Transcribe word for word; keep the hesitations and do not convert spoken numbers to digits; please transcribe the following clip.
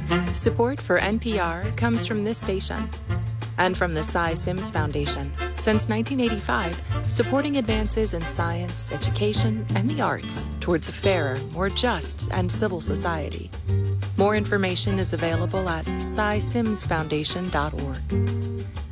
Support for N P R comes from this station and from the Cy Sims Foundation. Since nineteen eighty-five, supporting advances in science, education, and the arts towards a fairer, more just, and civil society. More information is available at cy sims foundation dot org.